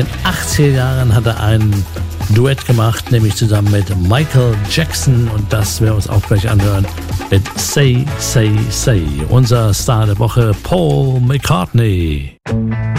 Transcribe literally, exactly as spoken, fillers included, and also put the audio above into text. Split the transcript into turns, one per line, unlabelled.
In den achtziger Jahren hat er ein Duett gemacht, nämlich zusammen mit Michael Jackson, und das werden wir uns auch gleich anhören mit Say, Say, Say. Unser Star der Woche, Paul McCartney.